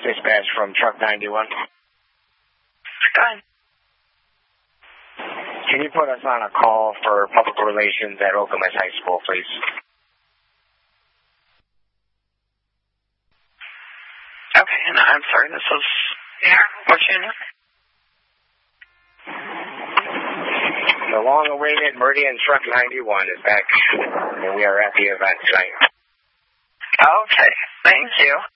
Dispatch from Truck 91. Go ahead. Can you put us on a call for public relations at Okemos High School, please? Okay, and I'm sorry, this is... What's your name? The long-awaited Meridian Truck 91 is back, and we are at the event tonight. Okay, thank you.